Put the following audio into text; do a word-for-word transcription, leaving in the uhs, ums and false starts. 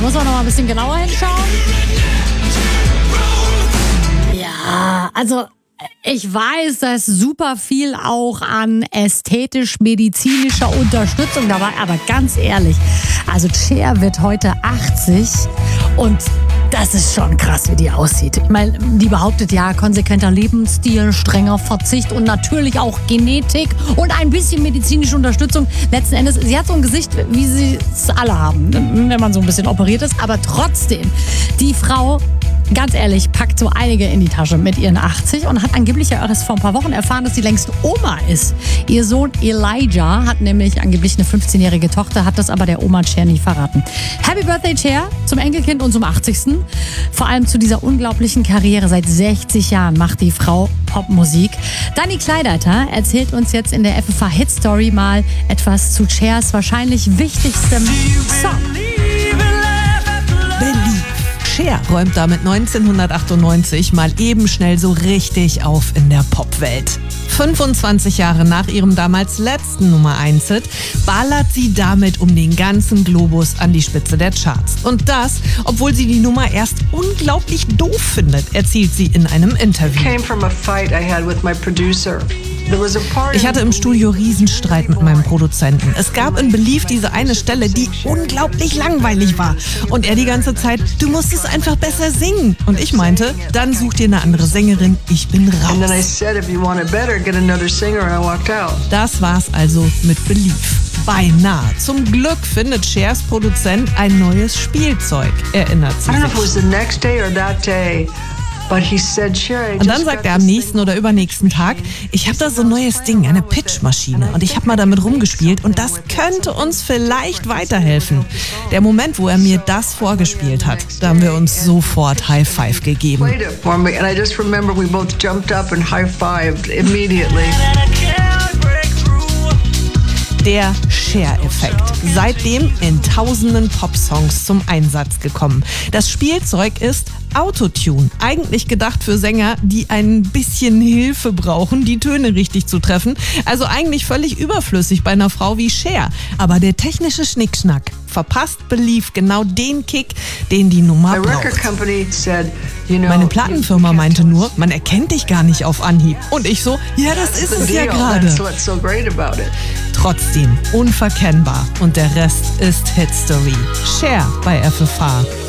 muss man noch mal ein bisschen genauer hinschauen. Ja, also ich weiß, da ist super viel auch an ästhetisch-medizinischer Unterstützung dabei, aber ganz ehrlich, also Cher wird heute achtzig und das ist schon krass, wie die aussieht. Ich meine, die behauptet ja, konsequenter Lebensstil, strenger Verzicht und natürlich auch Genetik und ein bisschen medizinische Unterstützung. Letzten Endes, sie hat so ein Gesicht, wie sie es alle haben, wenn man so ein bisschen operiert ist. Aber trotzdem, die Frau, ganz ehrlich, packt so einige in die Tasche mit ihren achtzig und hat angeblich ja erst vor ein paar Wochen erfahren, dass sie längst Oma ist. Ihr Sohn Elijah hat nämlich angeblich eine fünfzehnjährige Tochter, hat das aber der Oma Cher nie verraten. Happy Birthday, Cher, zum Enkelkind und zum achtzigsten Vor allem zu dieser unglaublichen Karriere. Seit sechzig Jahren macht die Frau Popmusik. Dani Kleideiter erzählt uns jetzt in der F F H Hit Story mal etwas zu Chers wahrscheinlich wichtigstem Song. Cher räumt damit neunzehnhundertachtundneunzig mal eben schnell so richtig auf in der Popwelt. fünfundzwanzig Jahre nach ihrem damals letzten Nummer eins Hit ballert sie damit um den ganzen Globus an die Spitze der Charts. Und das, obwohl sie die Nummer erst unglaublich doof findet, erzählt sie in einem Interview. Ich hatte im Studio Riesenstreit mit meinem Produzenten. Es gab in Believe diese eine Stelle, die unglaublich langweilig war. Und er die ganze Zeit, du musst es einfach besser singen. Und ich meinte, dann such dir eine andere Sängerin, ich bin raus. Das war's also mit Believe. Beinahe. Zum Glück findet Chers Produzent ein neues Spielzeug, erinnert sie sich. Und dann sagt er am nächsten oder übernächsten Tag, ich habe da so ein neues Ding, eine Pitchmaschine. Und ich habe mal damit rumgespielt und das könnte uns vielleicht weiterhelfen. Der Moment, wo er mir das vorgespielt hat, da haben wir uns sofort High Five gegeben. Der Cher-Effekt. Seitdem in tausenden Popsongs zum Einsatz gekommen. Das Spielzeug ist Autotune. Eigentlich gedacht für Sänger, die ein bisschen Hilfe brauchen, die Töne richtig zu treffen. Also eigentlich völlig überflüssig bei einer Frau wie Cher. Aber der technische Schnickschnack verpasst Believe genau den Kick, den die Nummer braucht. Meine Plattenfirma meinte nur, man erkennt dich gar nicht auf Anhieb. Und ich so, ja, das ist es ja gerade. Trotzdem unverkennbar und der Rest ist Hitstory. Cher bei F F H.